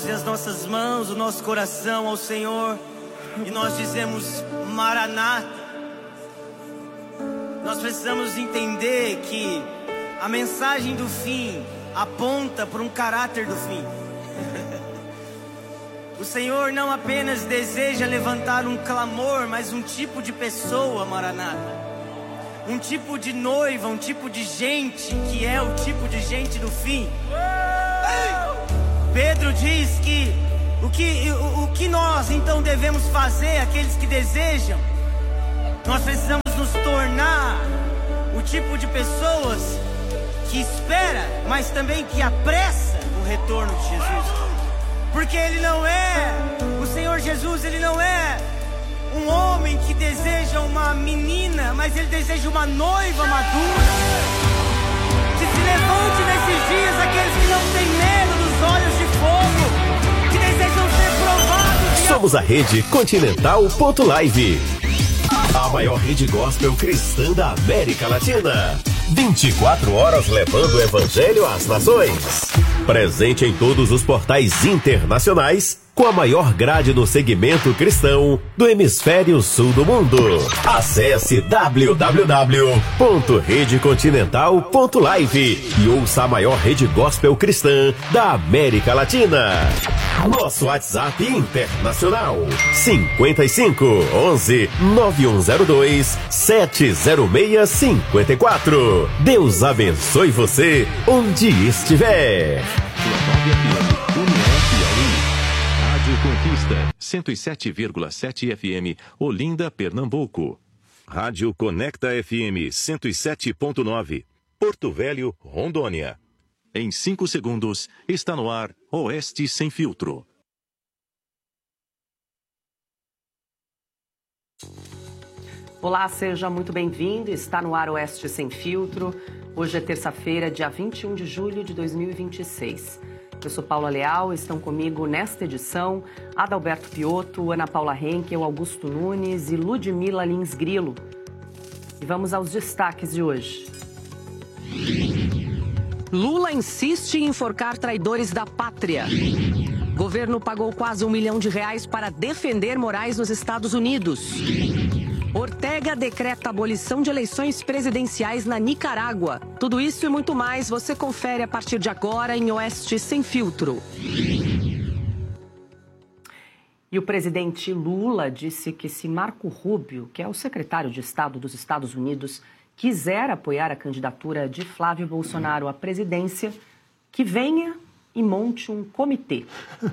e as nossas mãos, o nosso coração ao Senhor e nós dizemos Maranata. Nós precisamos entender que a mensagem do fim aponta para um caráter do fim. O Senhor não apenas deseja levantar um clamor, mas um tipo de pessoa, Maranata. Um tipo de noiva, um tipo de gente que é o tipo de gente do fim. Pedro diz que o que nós então devemos fazer, aqueles que desejam, nós precisamos nos tornar o tipo de pessoas que espera, mas também que apressa o retorno de Jesus. Porque Ele não é, o Senhor Jesus, Ele não é um homem que deseja uma menina, mas Ele deseja uma noiva madura. Que se levante nesses dias aqueles que não têm medo dos olhos de fogo, que desejam ser provados. Somos a Rede Continental.live, a maior rede gospel cristã da América Latina. 24 horas levando o evangelho às nações. Presente em todos os portais internacionais, com a maior grade no segmento cristão do hemisfério sul do mundo. Acesse www.redecontinental.live e ouça a maior rede gospel cristã da América Latina. Nosso WhatsApp internacional 55 11 9102 70654. Deus abençoe você onde estiver. Rádio Conquista 107,7 FM, Olinda, Pernambuco. Rádio Conecta FM 107.9, Porto Velho, Rondônia. Em 5 segundos, está no ar Oeste Sem Filtro. Olá, seja muito bem-vindo. Está no ar Oeste Sem Filtro. Hoje é terça-feira, dia 21 de julho de 2026. Eu sou Paula Leal, estão comigo nesta edição Adalberto Piotto, Ana Paula Henkel, Augusto Nunes e Ludmila Lins Grilo. E vamos aos destaques de hoje. Lula insiste em enforcar traidores da pátria. Governo pagou quase R$1 milhão para defender Moraes nos Estados Unidos. Ortega decreta abolição de eleições presidenciais na Nicarágua. Tudo isso e muito mais você confere a partir de agora em Oeste Sem Filtro. E o presidente Lula disse que se Marco Rubio, que é o secretário de Estado dos Estados Unidos, quiser apoiar a candidatura de Flávio Bolsonaro à presidência, que venha e monte um comitê.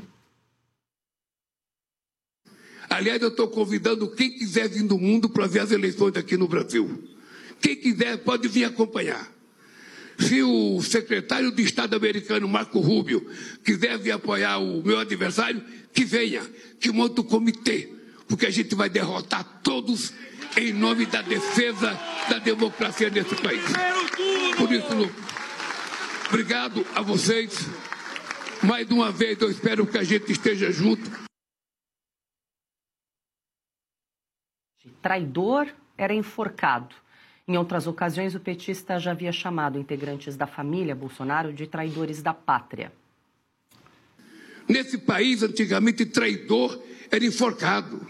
Aliás, eu estou convidando quem quiser vir do mundo para ver as eleições aqui no Brasil. Quem quiser pode vir acompanhar. Se o secretário de Estado americano, Marco Rubio, quiser vir apoiar o meu adversário, que venha, que monte um comitê, porque a gente vai derrotar todos em nome da defesa da democracia nesse país. Por isso, obrigado a vocês. Mais uma vez, eu espero que a gente esteja junto. Traidor era enforcado. Em outras ocasiões, o petista já havia chamado integrantes da família Bolsonaro de traidores da pátria. Nesse país, antigamente, traidor era enforcado.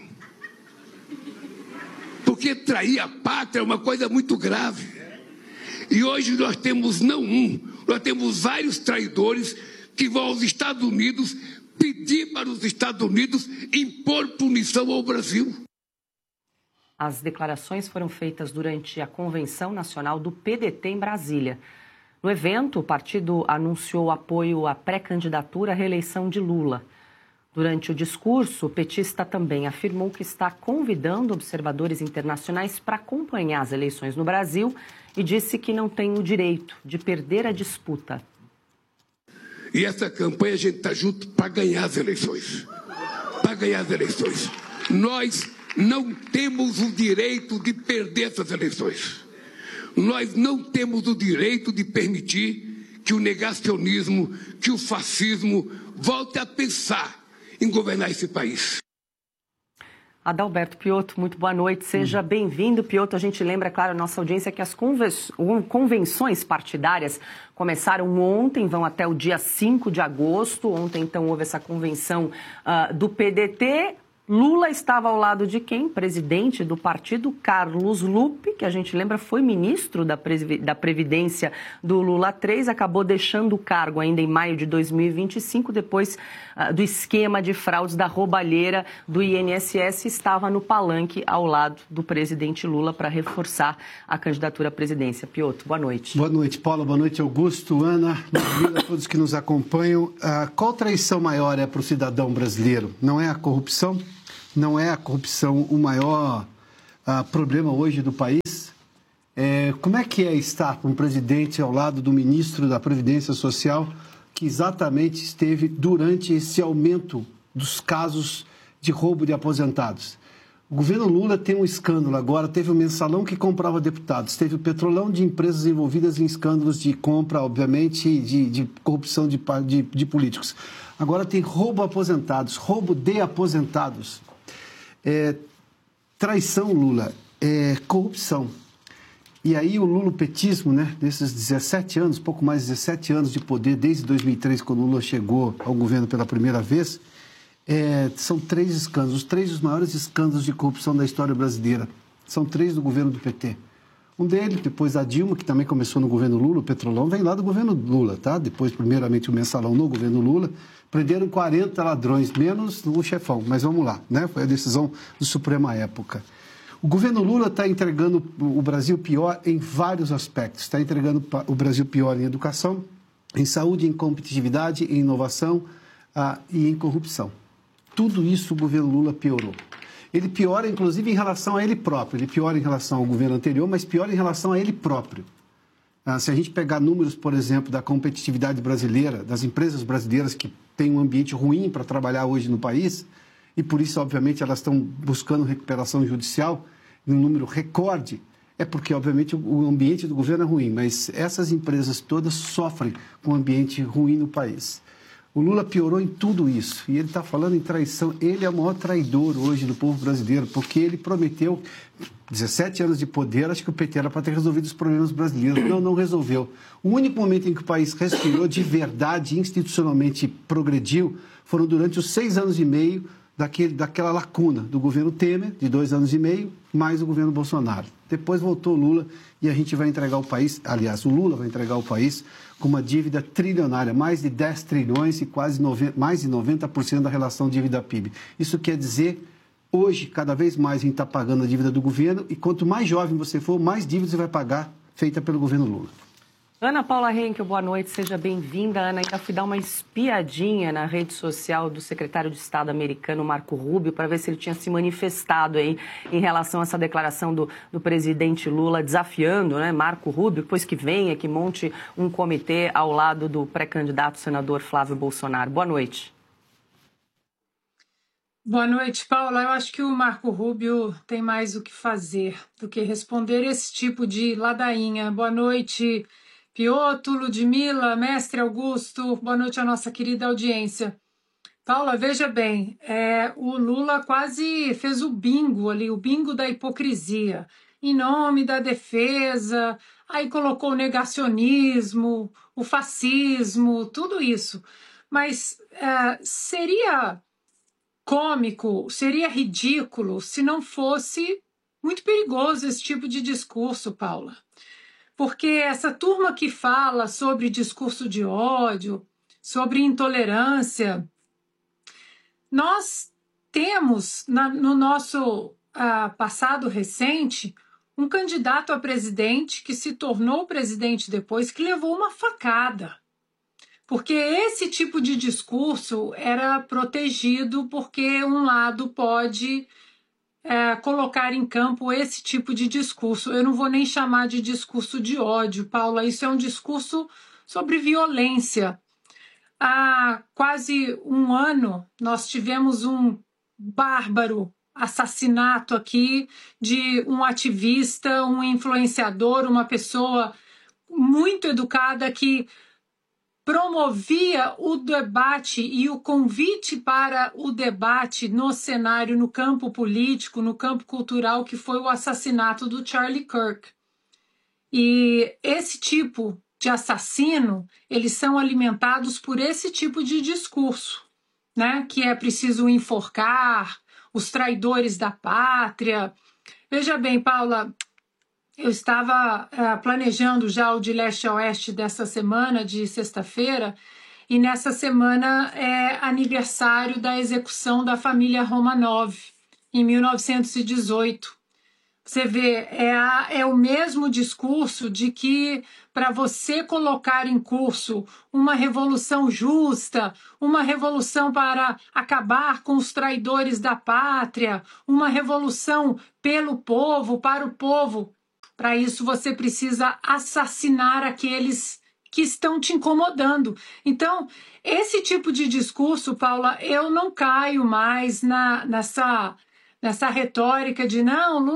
Porque trair a pátria é uma coisa muito grave. E hoje nós temos não um, nós temos vários traidores que vão aos Estados Unidos pedir para os Estados Unidos impor punição ao Brasil. As declarações foram feitas durante a Convenção Nacional do PDT em Brasília. No evento, o partido anunciou apoio à pré-candidatura à reeleição de Lula. Durante o discurso, o petista também afirmou que está convidando observadores internacionais para acompanhar as eleições no Brasil e disse que não tem o direito de perder a disputa. E essa campanha a gente está junto para ganhar as eleições. Para ganhar as eleições. Nós não temos o direito de perder essas eleições. Nós não temos o direito de permitir que o negacionismo, que o fascismo volte a pensar em governar esse país. Adalberto Piotto, muito boa noite, seja bem-vindo, Piotto. A gente lembra, claro, a nossa audiência que as convenções partidárias começaram ontem, vão até o dia 5 de agosto. Ontem, então, houve essa convenção do PDT. Lula estava ao lado de quem? Presidente do partido, Carlos Lupe, que a gente lembra foi ministro da Previdência do Lula III, acabou deixando o cargo ainda em maio de 2025, depois do esquema de fraudes da roubalheira do INSS, estava no palanque ao lado do presidente Lula para reforçar a candidatura à presidência. Piotto, boa noite. Boa noite, Paula, boa noite, Augusto, Ana, a todos que nos acompanham. Qual traição maior é para o cidadão brasileiro? Não é a corrupção? Não é a corrupção o maior problema hoje do país? Como é que é estar com um presidente ao lado do ministro da Previdência Social que exatamente esteve durante esse aumento dos casos de roubo de aposentados? O governo Lula tem um escândalo agora, teve o mensalão que comprava deputados, teve o petrolão de empresas envolvidas em escândalos de compra, obviamente, de corrupção de políticos. Agora tem roubo a aposentados, roubo de aposentados. Traição, Lula, corrupção. E aí o lulopetismo, né, desses 17 anos, pouco mais de 17 anos de poder, desde 2003, quando o Lula chegou ao governo pela primeira vez, são 3 escândalos, os 3 dos maiores escândalos de corrupção da história brasileira. São 3 do governo do PT. Um deles, depois a Dilma, que também começou no governo Lula, o petrolão, vem lá do governo Lula, tá? Depois, primeiramente, o mensalão no governo Lula. Prenderam 40 ladrões, menos o chefão, mas vamos lá, né? Foi a decisão do Supremo à época. O governo Lula está entregando o Brasil pior em vários aspectos. Está entregando o Brasil pior em educação, em saúde, em competitividade, em inovação e em corrupção. Tudo isso o governo Lula piorou. Ele piora, inclusive, em relação a ele próprio. Ele piora em relação ao governo anterior, mas piora em relação a ele próprio. Se a gente pegar números, por exemplo, da competitividade brasileira, das empresas brasileiras que têm um ambiente ruim para trabalhar hoje no país, e por isso, obviamente, elas estão buscando recuperação judicial num número recorde, é porque, obviamente, o ambiente do governo é ruim, mas essas empresas todas sofrem com um ambiente ruim no país. O Lula piorou em tudo isso, e ele está falando em traição. Ele é o maior traidor hoje do povo brasileiro, porque ele prometeu 17 anos de poder, acho que o PT era para ter resolvido os problemas brasileiros. Não resolveu. O único momento em que o país respirou de verdade, institucionalmente progrediu, foram durante os 6 anos e meio daquela lacuna do governo Temer, de 2 anos e meio, mais o governo Bolsonaro. Depois voltou o Lula e a gente vai entregar o país, aliás, o Lula vai entregar o país com uma dívida trilionária, mais de 10 trilhões e mais de 90% da relação dívida-PIB. Isso quer dizer, hoje, cada vez mais a gente está pagando a dívida do governo e quanto mais jovem você for, mais dívida você vai pagar feita pelo governo Lula. Ana Paula Henkel, boa noite, seja bem-vinda. Ana, ainda fui dar uma espiadinha na rede social do secretário de Estado americano, Marco Rubio, para ver se ele tinha se manifestado aí em relação a essa declaração do presidente Lula, desafiando, né, Marco Rubio, depois que venha, que monte um comitê ao lado do pré-candidato senador Flávio Bolsonaro. Boa noite. Boa noite, Paula. Eu acho que o Marco Rubio tem mais o que fazer do que responder esse tipo de ladainha. Boa noite, Piotto, Ludmila, mestre Augusto, boa noite à nossa querida audiência. Paula, veja bem, o Lula quase fez o bingo ali, o bingo da hipocrisia, em nome da defesa, aí colocou o negacionismo, o fascismo, tudo isso. Mas seria cômico, seria ridículo se não fosse muito perigoso esse tipo de discurso, Paula. Porque essa turma que fala sobre discurso de ódio, sobre intolerância, nós temos no nosso passado recente um candidato a presidente que se tornou presidente depois, que levou uma facada. Porque esse tipo de discurso era protegido porque um lado pode colocar em campo esse tipo de discurso. Eu não vou nem chamar de discurso de ódio, Paula, isso é um discurso sobre violência. Há quase um ano, nós tivemos um bárbaro assassinato aqui de um ativista, um influenciador, uma pessoa muito educada que promovia o debate e o convite para o debate no cenário, no campo político, no campo cultural, que foi o assassinato do Charlie Kirk. E esse tipo de assassino, eles são alimentados por esse tipo de discurso, né? Que é preciso enforcar os traidores da pátria. Veja bem, Paula, eu estava planejando já o de leste a oeste dessa semana, de sexta-feira, e nessa semana é aniversário da execução da família Romanov, em 1918. Você vê, é o mesmo discurso de que para você colocar em curso uma revolução justa, uma revolução para acabar com os traidores da pátria, uma revolução pelo povo, para o povo, para isso você precisa assassinar aqueles que estão te incomodando. Então, esse tipo de discurso, Paula, eu não caio mais nessa retórica de não,